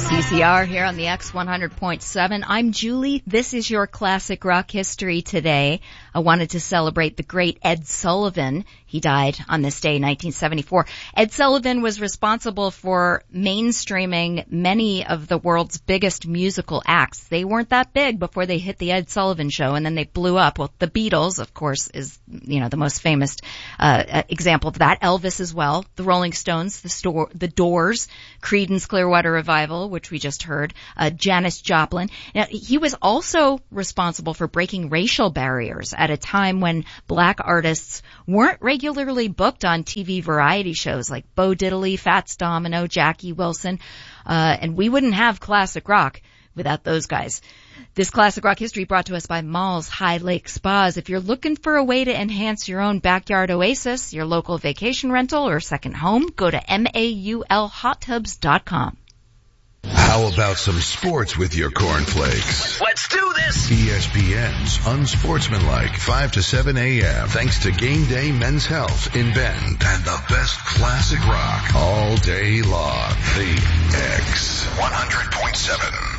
CCR here on the X100.7. I'm Julie. This is your classic rock history today. I wanted to celebrate the great Ed Sullivan. He died on this day, 1974. Ed Sullivan was responsible for mainstreaming many of the world's biggest musical acts. They weren't that big before they hit the Ed Sullivan Show, and then they blew up. Well, the Beatles, of course, is, the most famous example of that. Elvis as well. The Rolling Stones, the Doors, Creedence Clearwater Revival, which we just heard, Janis Joplin. Now, he was also responsible for breaking racial barriers at a time when black artists weren't regularly booked on TV variety shows like Bo Diddley, Fats Domino, Jackie Wilson, and we wouldn't have classic rock without those guys. This classic rock history brought to us by Malls High Lake Spas. If you're looking for a way to enhance your own backyard oasis, your local vacation rental or second home, go to maulhottubs.com. How about some sports with your cornflakes? Let's do this! ESPN's Unsportsmanlike, 5 to 7 a.m. Thanks to Game Day Men's Health in Bend and the best classic rock all day long. The X 100.7.